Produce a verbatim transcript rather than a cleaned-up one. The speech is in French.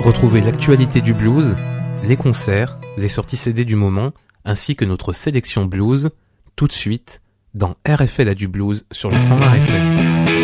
Retrouvez l'actualité du blues, les concerts, les sorties C D du moment, ainsi que notre sélection blues, tout de suite, dans R F L A du blues sur le cent un F M.